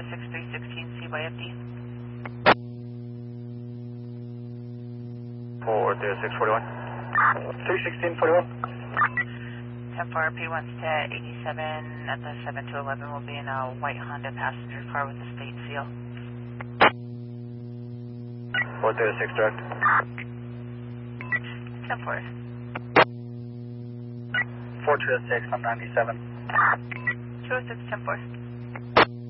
406-316 CYFD. 40641. 31641. 10-4 P1 to 87 at the 7-11 will be in a white Honda passenger car with a state seal. 406 direct. 10-4. 426 on 97. 206, 10-4.